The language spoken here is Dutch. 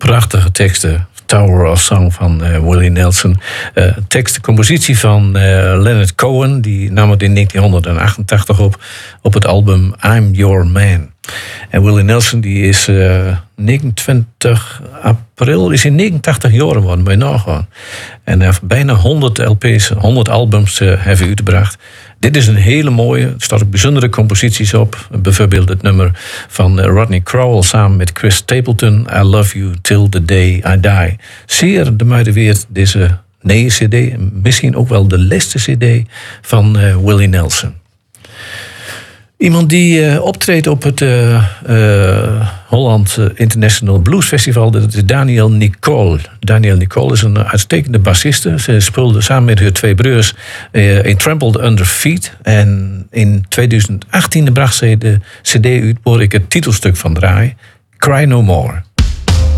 prachtige teksten. Tower of Song van Willie Nelson. Tekst, compositie van Leonard Cohen. Die nam het in 1988 op het album I'm Your Man. En Willie Nelson die is 29 april is hij 89 jaar geworden, bij nagaan. En hij heeft bijna 100 LP's, 100 albums heeft uitgebracht. Dit is een hele mooie, er staan ook bijzondere composities op. Bijvoorbeeld het nummer van Rodney Crowell samen met Chris Stapleton. I Love You Till the Day I Die. Zeer de moeite waard deze nieuwe cd. Misschien ook wel de laatste cd van Willie Nelson. Iemand die optreedt op het Holland International Blues Festival, dat is Daniel Nicole. Daniel Nicole is een uitstekende bassiste. Ze speelde samen met haar twee broers in Trampled Under Feet. En in 2018 bracht ze de cd uit waar ik het titelstuk van draai, Cry No More.